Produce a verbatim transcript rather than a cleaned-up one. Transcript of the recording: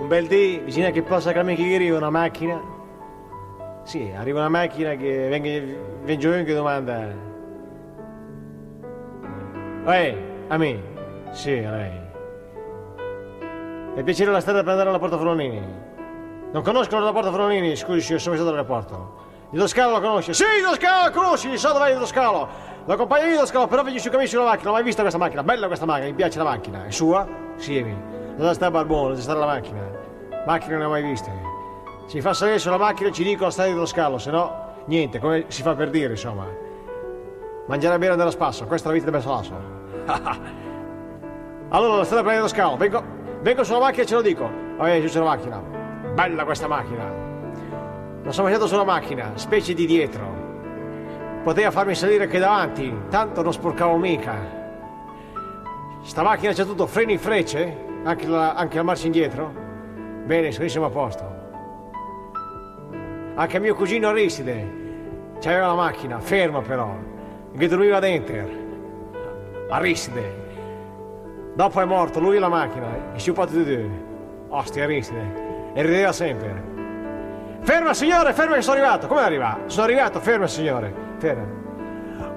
un bel dì, bisogna che possa camminare che arriva una macchina. Sì, arriva una macchina che venga, vengo io che domanda. Ehi, a me? Sì, a lei. È piacere la strada per andare alla Porta Forlanini. Non conoscono la Porta Forlanini? Scusi, io sono stato all'aeroporto. Il Toscalo lo conosce? Sì, il Toscalo lo conosci, so dov'è il Toscalo. Lo accompagno io il Toscalo, però vengi su cammino sulla macchina. Non ho mai visto questa macchina, bella questa macchina, mi piace la macchina. È sua? Sì, mi. Dove sta Barbone, dove sta la macchina? Macchina non ne ho mai viste. Si fa salire sulla macchina e ci dico la strada dello scalo, se no, niente, come si fa per dire, insomma. Mangiare bene e andare a spasso, questa è la vita del Bersalasso. Allora, la strada per dello scalo, vengo, vengo sulla macchina e ce lo dico. Vabbè, giù sulla macchina. Bella questa macchina. Non sono mangiato sulla macchina, specie di dietro. Poteva farmi salire anche davanti, tanto non sporcavo mica. Sta macchina c'è tutto freni e frecce, anche la, anche la marcia indietro. Bene, siamo a posto. Anche mio cugino Aristide c'aveva la macchina, ferma però, che dormiva dentro. Aristide. Dopo è morto, lui e la macchina, e sciupati di due. Ostia Aristide. E rideva sempre. Ferma signore, ferma che sono arrivato. Come è arrivato? Sono arrivato, ferma signore. Ferma.